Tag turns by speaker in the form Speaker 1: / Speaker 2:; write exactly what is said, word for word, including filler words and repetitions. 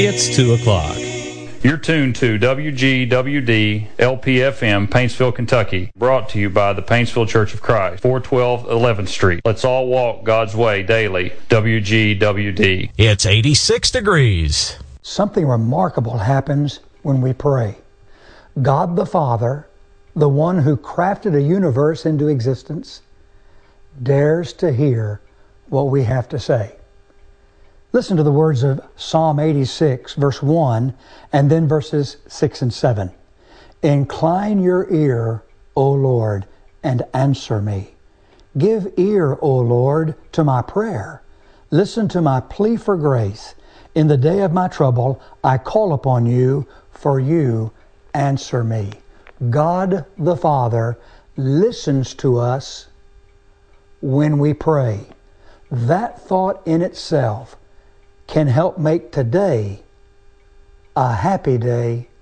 Speaker 1: It's two o'clock.
Speaker 2: You're tuned to W G W D L P F M, Paintsville, Kentucky. Brought to you by the Paintsville Church of Christ, four twelve eleventh Street. Let's all walk God's way daily. W G W D.
Speaker 1: It's eighty-six degrees.
Speaker 3: Something remarkable happens when we pray. God the Father, the one who crafted a universe into existence, dares to hear what we have to say. Listen to the words of Psalm eighty-six, verse one, and then verses six and seven. Incline your ear, O Lord, and answer me. Give ear, O Lord, to my prayer. Listen to my plea for grace. In the day of my trouble, I call upon you, for you answer me. God the Father listens to us when we pray. That thought in itself can help make today a happy day